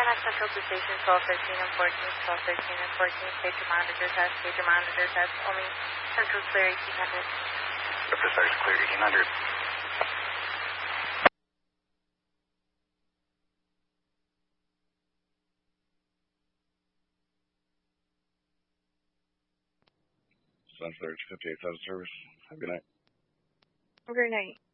Central to Station 1213 and 14, 1213 and 14, pager monitor test, only Central clear 1800. Precise clear 1800. Sunsearch 58,000 service. Have a good night. Good night.